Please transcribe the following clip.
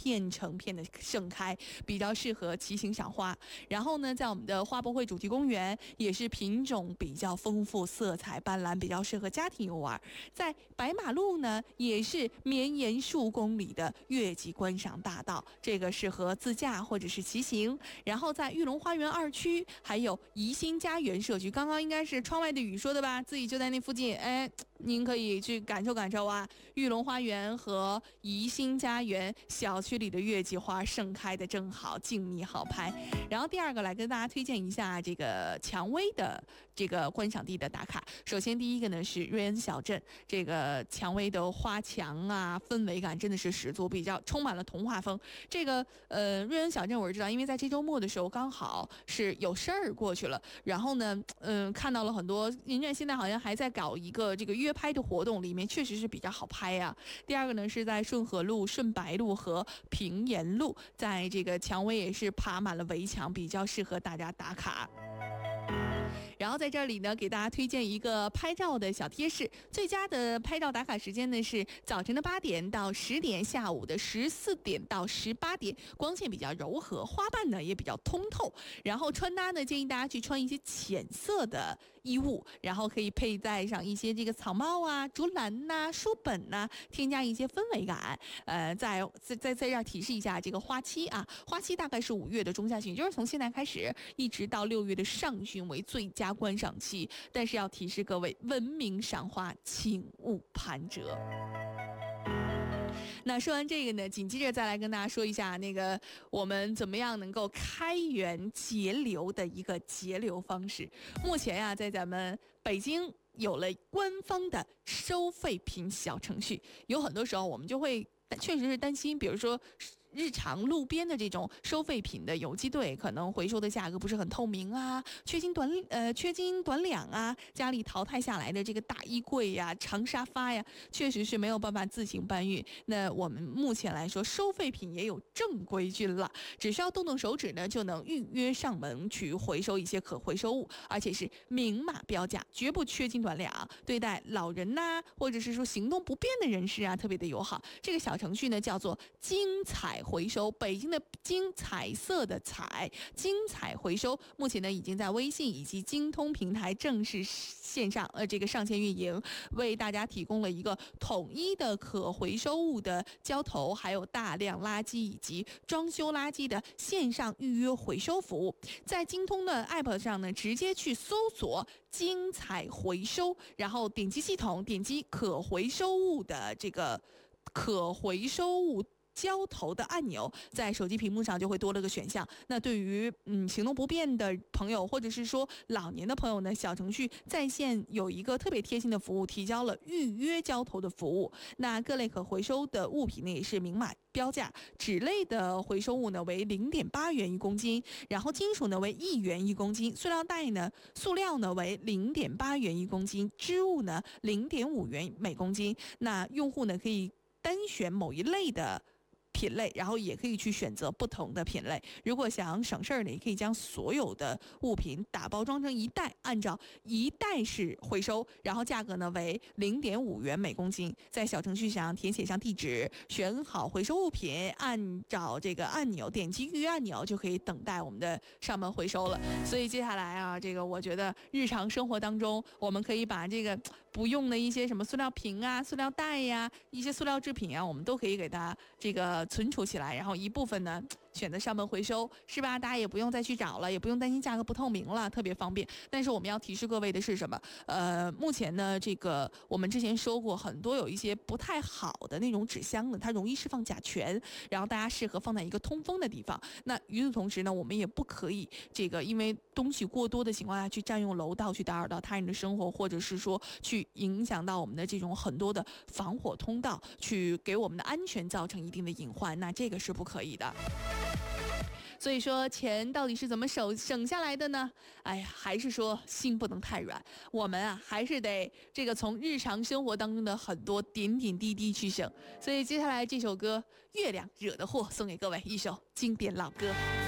片成片的盛开，比较适合骑行赏花。然后呢，在我们的花博会主题公园也是品种比较丰富，色彩斑斓，比较适合家庭游玩。在白马路呢，也是绵延数公里的月季观赏大道，这个适合自驾或者是骑行。然后在玉龙花园2区，还有怡心家园社区，刚刚应该是窗外的雨说的吧？自己就在那附近，您可以去感受感受啊，玉龙花园和怡心家园小区里的月季花盛开的正好，静谧好拍。然后第二个来跟大家推荐一下这个蔷薇的这个观赏地的打卡。首先第一个呢是瑞恩小镇，这个蔷薇的花墙啊，氛围感真的是十足，比较充满了童话风。这个瑞恩小镇我知道，因为在这周末的时候刚好是有事儿过去了，然后呢看到了很多人家现在好像还在搞一个这个约拍的活动，里面确实是比较好拍啊。第二个呢是在顺河路、顺白路和平沿路，在这个蔷薇也是爬满了围墙，比较适合大家打卡。然后在这里呢，给大家推荐一个拍照的小贴士，最佳的拍照打卡时间呢是早晨的8点到10点，下午的14点到18点，光线比较柔和，花瓣呢也比较通透。然后穿搭呢，建议大家去穿一些浅色的衣物，然后可以佩戴上一些这个草帽啊、竹篮呐、书本呐，添加一些氛围感。在这儿提示一下这个花期啊，花期大概是5月的中下旬，就是从现在开始一直到6月的上旬为最佳观赏期，但是要提示各位，文明赏花，请勿攀折。那说完这个呢，紧接着再来跟大家说一下那个我们怎么样能够开源节流的一个节流方式。目前呀，在咱们北京有了官方的收废品小程序，有很多时候我们就会确实是担心，比如说日常路边的这种收废品的有机队，可能回收的价格不是很透明啊，缺斤短两啊，家里淘汰下来的这个大衣柜呀、长沙发呀，确实是没有办法自行搬运。那我们目前来说，收废品也有正规军了，只需要动动手指呢，就能预约上门去回收一些可回收物，而且是明码标价，绝不缺斤短两，对待老人呐，或者是说行动不便的人士啊，特别的友好。这个小程序呢，叫做精彩回收，北京的精，彩色的彩，精彩回收，目前呢已经在微信以及京通平台正式线上这个上线运营，为大家提供了一个统一的可回收物的交投，还有大量垃圾以及装修垃圾的线上预约回收服务。在京通的 app 上呢，直接去搜索精彩回收，然后点击系统，点击可回收物的这个可回收物交投的按钮，在手机屏幕上就会多了个选项。那对于行动不便的朋友，或者是说老年的朋友呢，小程序在线有一个特别贴心的服务，提交了预约交投的服务。那各类可回收的物品呢，也是明码标价，纸类的回收物呢为0.8元一公斤，然后金属呢为1元一公斤，塑料呢为0.8元一公斤，织物呢0.5元每公斤。那用户呢可以单选某一类的品类，然后也可以去选择不同的品类。如果想省事儿呢，也可以将所有的物品打包装成一袋，按照一袋式回收，然后价格呢为0.5元每公斤。在小程序上填写上地址，选好回收物品，按照这个按钮点击预约按钮，就可以等待我们的上门回收了。所以接下来啊，这个我觉得日常生活当中，我们可以把这个不用的一些什么塑料瓶啊、塑料袋呀、一些塑料制品啊，我们都可以给它这个存储起来，然后一部分呢选择上门回收，是吧？大家也不用再去找了，也不用担心价格不透明了，特别方便。但是我们要提示各位的是什么？目前呢，这个我们之前说过，很多有一些不太好的那种纸箱呢，它容易释放甲醛，然后大家适合放在一个通风的地方。那与此同时呢，我们也不可以这个因为东西过多的情况下去占用楼道，去打扰到他人的生活，或者是说去影响到我们的这种很多的防火通道，去给我们的安全造成一定的隐患，那这个是不可以的。所以说钱到底是怎么省下来的呢？哎呀，还是说心不能太软，我们啊还是得这个从日常生活当中的很多点点滴滴去省。所以接下来这首歌《月亮惹的祸》送给各位，一首经典老歌。